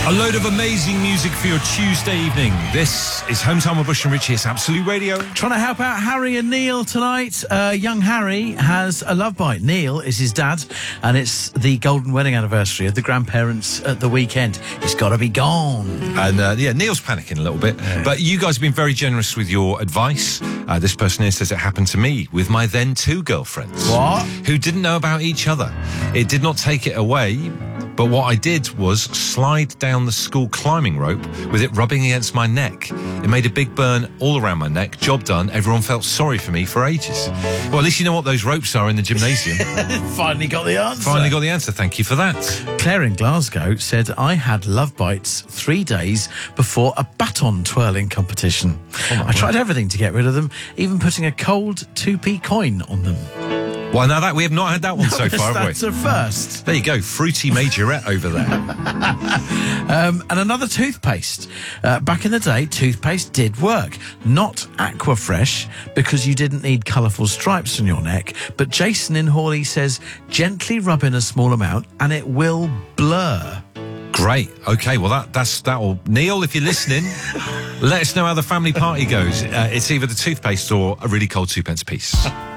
A load of amazing music for your Tuesday evening. This is Home Time with Bush and Richie. It's Absolute Radio. Trying to help out Harry and Neil tonight. Young Harry has a love bite. Neil is his dad, and it's the golden wedding anniversary of the grandparents at the weekend. It's got to be gone. And Neil's panicking a little bit. Yeah. But you guys have been very generous with your advice. This person here says it happened to me with my then two girlfriends. What? Who didn't know about each other. It did not take it away. But what I did was slide down the school climbing rope with it rubbing against my neck. It made a big burn all around my neck. Job done. Everyone felt sorry for me for ages. Well, at least you know what those ropes are in the gymnasium. Finally got the answer. Finally got the answer. Thank you for that. Claire in Glasgow said, I had love bites 3 days before a baton twirling competition. I tried everything to get rid of them, even putting a cold 2p coin on them. Well, now we have not had that one so far, have we? That's a first. There you go, fruity majorette over there. And another toothpaste. Back in the day, toothpaste did work. Not Aquafresh, because you didn't need colourful stripes on your neck. But Jason in Hawley says, gently rub in a small amount and it will blur. Great. Okay, well, that'll... Neil, if you're listening, let us know how the family party goes. It's either the toothpaste or a really cold 2p piece.